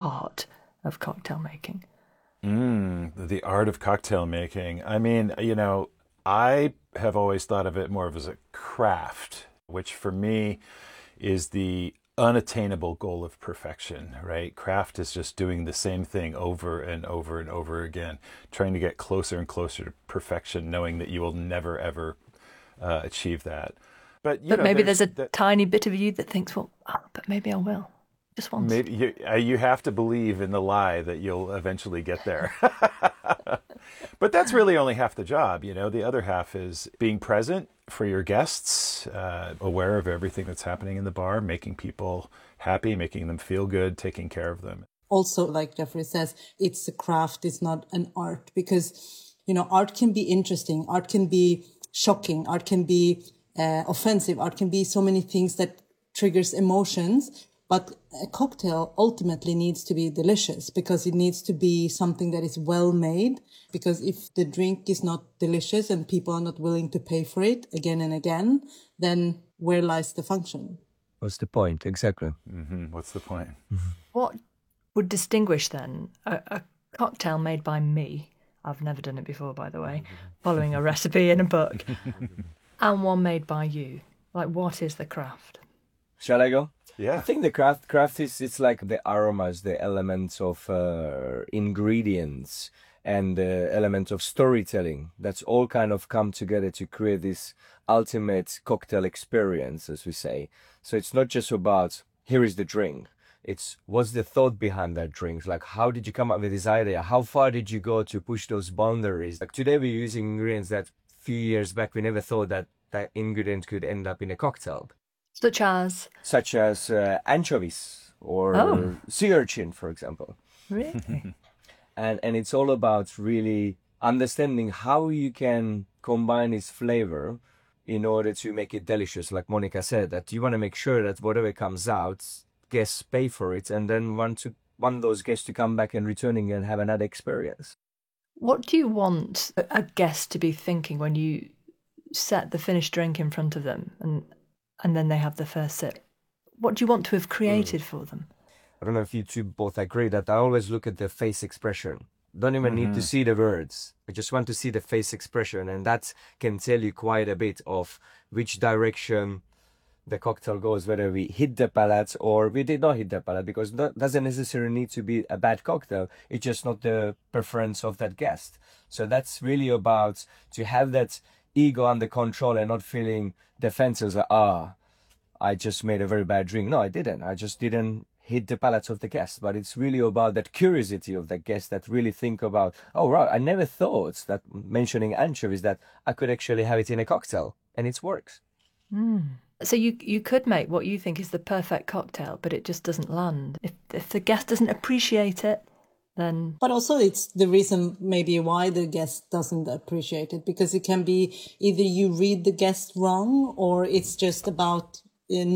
art of cocktail making? The art of cocktail making. I mean, I have always thought of it more of as a craft, which for me is the unattainable goal of perfection, right? Craft is just doing the same thing over and over and over again, trying to get closer and closer to perfection, knowing that you will never ever achieve that. But But maybe there's a that tiny bit of you that thinks, well, but maybe I will. Just once. maybe you have to believe in the lie that you'll eventually get there. But that's really only half the job, The other half is being present for your guests, aware of everything that's happening in the bar, making people happy, making them feel good, taking care of them. Also, like Jeffrey says, it's a craft, it's not an art, because, art can be interesting, art can be shocking, art can be offensive, art can be so many things that triggers emotions. But a cocktail ultimately needs to be delicious, because it needs to be something that is well made. Because if the drink is not delicious and people are not willing to pay for it again and again, then where lies the function? What's the point? Exactly. What's the point? What would distinguish then a cocktail made by me? I've never done it before, by the way, following a recipe in a book, and one made by you. Like, what is the craft? Shall I go? Yeah. I think the craft is, it's like the aromas, the elements of ingredients and the element of storytelling. That's all kind of come together to create this ultimate cocktail experience, as we say. So it's not just about, here is the drink. It's what's the thought behind that drink? Like, how did you come up with this idea? How far did you go to push those boundaries? Like today we're using ingredients that a few years back we never thought that that ingredient could end up in a cocktail. Such as anchovies or sea urchin, for example. Really? And it's all about really understanding how you can combine its flavor in order to make it delicious. Like Monica said, that you want to make sure that whatever comes out, guests pay for it, and then want those guests to come back and returning and have another experience. What do you want a guest to be thinking when you set the finished drink in front of them and then they have the first sip? What do you want to have created for them? I don't know if you two both agree that I always look at the face expression. Don't even need to see the words. I just want to see the face expression, and that can tell you quite a bit of which direction the cocktail goes, whether we hit the palate or we did not hit the palate, because that doesn't necessarily need to be a bad cocktail. It's just not the preference of that guest. So that's really about to have that ego under control and not feeling defenses like, I just made a very bad drink. No, I didn't. I just didn't hit the palates of the guest. But it's really about that curiosity of the guest that really think about, oh, right, I never thought that mentioning anchovies that I could actually have it in a cocktail, and it works. So you could make what you think is the perfect cocktail, but it just doesn't land. If the guest doesn't appreciate it, then... But also it's the reason maybe why the guest doesn't appreciate it, because it can be either you read the guest wrong, or it's just about